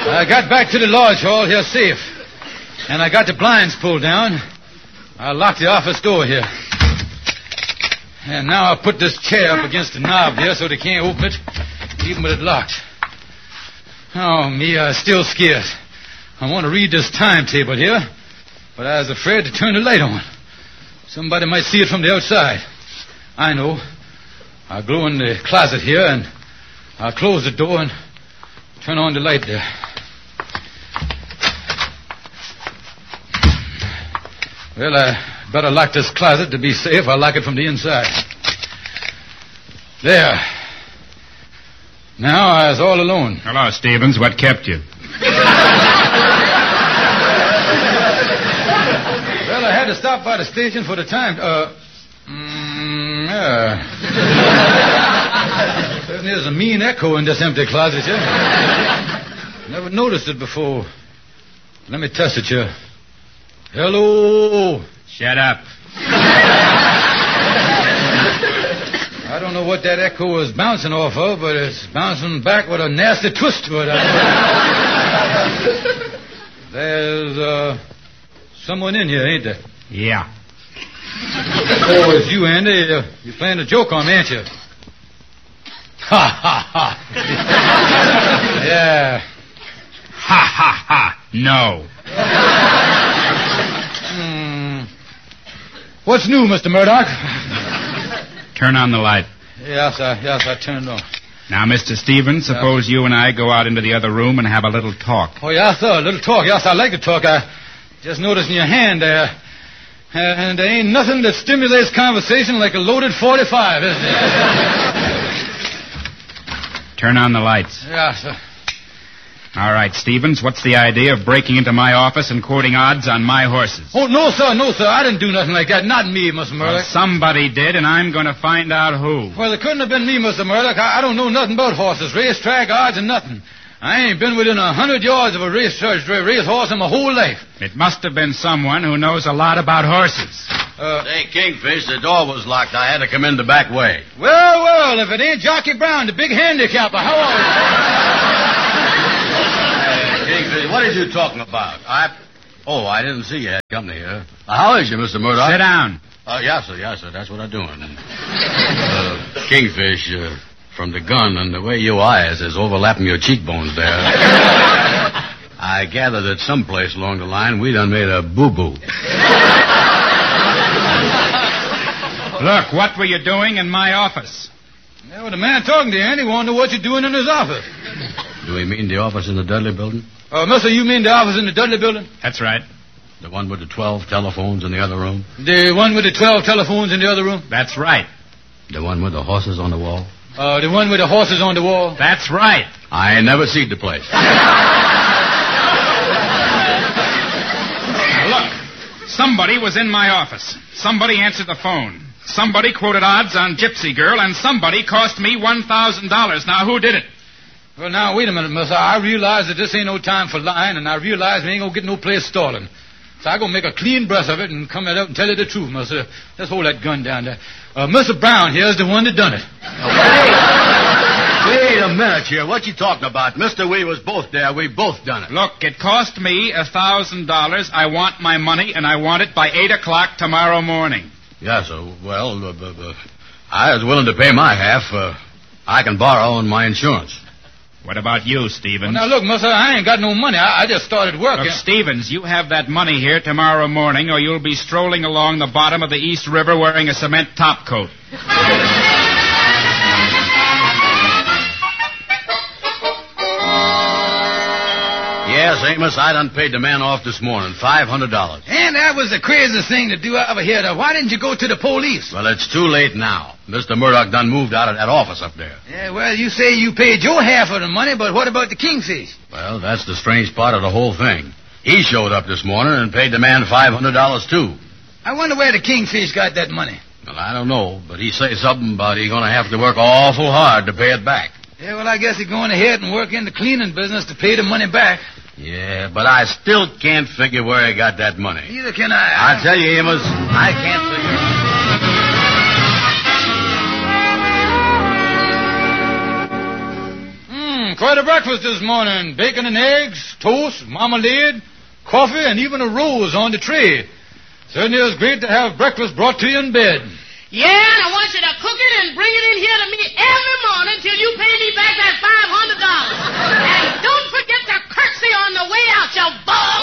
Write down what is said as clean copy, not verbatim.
I got back to the lodge hall here safe. And I got the blinds pulled down. I locked the office door here. And now I'll put this chair up against the knob here so they can't open it, even with it locked. Oh, me, I'm still scared. I want to read this timetable here, but I was afraid to turn the light on. Somebody might see it from the outside. I know. I'll go in the closet here, and I'll close the door and turn on the light there. Well, I better lock this closet to be safe. I'll lock it from the inside. There. Now I was all alone. Hello, Stevens. What kept you? Well, I had to stop by the station for the time. Certainly there's a mean echo in this empty closet here. Never noticed it before. Let me test it here. Hello. Shut up. I don't know what that echo is bouncing off of, but it's bouncing back with a nasty twist to it. There's someone in here, ain't there? Yeah. Oh, it's you, Andy. You're playing a joke on me, ain't you? Ha, ha, ha. Yeah. Ha, ha, ha. No. What's new, Mr. Murdoch? Turn on the light. Yes, I turned on. Now, Mr. Stevens, suppose you and I go out into the other room and have a little talk. Oh, yes, sir, a little talk. Yes, I like to talk. I just noticed in your hand there. And there ain't nothing that stimulates conversation like a loaded 45, is there? Turn on the lights. Yes, sir. All right, Stevens, what's the idea of breaking into my office and quoting odds on my horses? Oh, no, sir. I didn't do nothing like that. Not me, Mr. Murdoch. Well, somebody did, and I'm going to find out who. Well, it couldn't have been me, Mr. Murdoch. I don't know nothing about horses, racetrack, odds, and nothing. I ain't been within 100 yards of a racehorse in my whole life. It must have been someone who knows a lot about horses. Hey, Kingfish, the door was locked. I had to come in the back way. Well, if it ain't Jockey Brown, the big handicapper, how are you? Kingfish, what are you talking about? I didn't see you had company here. How is you, Mr. Murdoch? Sit down. Yes, sir. That's what I'm doing. Kingfish, from the gun and the way your eyes is overlapping your cheekbones there, I gather that someplace along the line we done made a boo-boo. Look, what were you doing in my office? Yeah, well, the man talking to you, Andy, wanted to know what you're doing in his office. Do we mean the office in the Dudley building? Mister, you mean the office in the Dudley building? That's right. The one with the 12 telephones in the other room? The one with the 12 telephones in the other room? That's right. The one with the horses on the wall? The one with the horses on the wall? That's right. I ain't never seen the place. Look, somebody was in my office. Somebody answered the phone. Somebody quoted odds on Gypsy Girl, and somebody cost me $1,000. Now, who did it? Well, now, wait a minute, mister. I realize that this ain't no time for lying, and I realize we ain't gonna get no place stalling. So I'm gonna make a clean breast of it and come right out and tell you the truth, mister. Let's hold that gun down there. Mr. Brown here's the one that done it. Wait a minute here. What you talking about? Mister, we was both there. We both done it. Look, it cost me $1,000. I want my money, and I want it by 8 o'clock tomorrow morning. Yes, sir. Well, I was willing to pay my half. I can borrow on my insurance. What about you, Stevens? Well, now, look, mister, I ain't got no money. I just started working. Look, Stevens, you have that money here tomorrow morning, or you'll be strolling along the bottom of the East River wearing a cement topcoat. Yes, Amos, I done paid the man off this morning, $500. And that was the craziest thing to do over here. Why didn't you go to the police? Well, it's too late now. Mr. Murdoch done moved out of that office up there. Yeah, well, you say you paid your half of the money, but what about the Kingfish? Well, that's the strange part of the whole thing. He showed up this morning and paid the man $500, too. I wonder where the Kingfish got that money. Well, I don't know, but he said something about he's going to have to work awful hard to pay it back. Yeah, well, I guess he's going ahead and work in the cleaning business to pay the money back. Yeah, but I still can't figure where he got that money. Neither can I. I'll tell you, Amos, I can't figure it. quite a breakfast this morning. Bacon and eggs, toast, marmalade, coffee, and even a rose on the tray. Certainly it was great to have breakfast brought to you in bed. Yeah, and I want you to cook it and bring it in here to me every morning till